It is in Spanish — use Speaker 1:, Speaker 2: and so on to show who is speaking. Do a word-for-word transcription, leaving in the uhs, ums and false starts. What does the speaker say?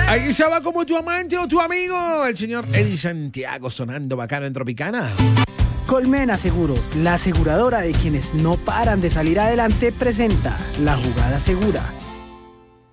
Speaker 1: Ahí estaba como tu amante o tu amigo, el señor Eddie Santiago, sonando bacano en Tropicana.
Speaker 2: Colmena Seguros, la aseguradora de quienes no paran de salir adelante, presenta La Jugada Segura.